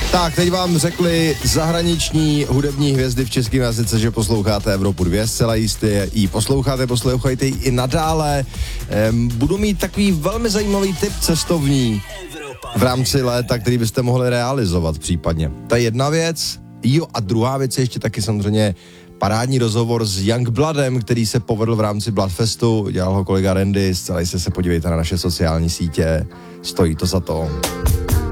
Tak, teď vám řekli zahraniční hudební hvězdy v českém jazyce, že posloucháte Evropu 2, zcela jistě ji poslouchejte ji i nadále. Budu mít takový velmi zajímavý tip cestovní v rámci léta, který byste mohli realizovat případně. To je jedna věc. Jo, a druhá věc je ještě taky samozřejmě parádní rozhovor s Youngbloodem, který se povedl v rámci Bloodfestu, dělal ho kolega Randy, zcela jistě se podívejte na naše sociální sítě, stojí to za to.